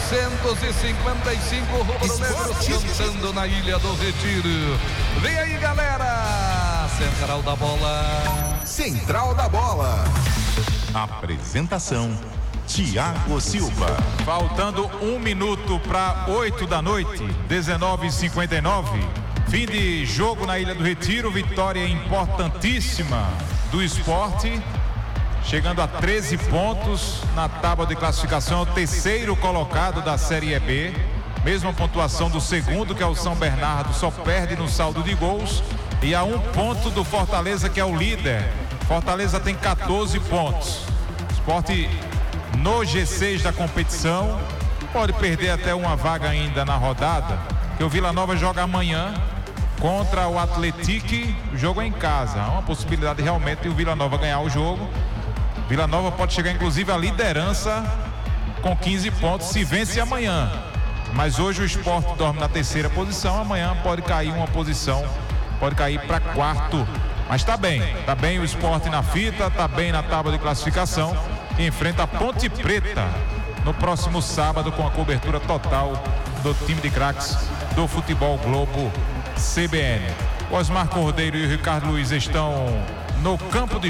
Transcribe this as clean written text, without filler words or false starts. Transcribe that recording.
955 rubro-negros cantando na Ilha do Retiro. Vem aí, galera! Central da Bola. Central da Bola. Apresentação: Thiago Silva. Faltando 1 minuto para 8 da noite, 19h59. Fim de jogo na Ilha do Retiro. Vitória importantíssima do Sport. Chegando a 13 pontos na tábua de classificação, o terceiro colocado da Série B. Mesma pontuação do segundo, que é o São Bernardo, só perde no saldo de gols. E a 1 ponto do Fortaleza, que é o líder. Fortaleza tem 14 pontos. Sport no G6 da competição. Pode perder até uma vaga ainda na rodada, que o Vila Nova joga amanhã contra o Atlético. O jogo é em casa. Há uma possibilidade realmente de o Vila Nova ganhar o jogo. Vila Nova pode chegar inclusive à liderança com 15 pontos se vence amanhã. Mas hoje o Sport dorme na terceira posição, amanhã pode cair uma posição, pode cair para quarto. Mas tá bem o Sport na fita, tá bem na tábua de classificação e enfrenta a Ponte Preta no próximo sábado com a cobertura total do time de craques do Futebol Globo CBN. O Osmar Cordeiro e o Ricardo Luiz estão no campo de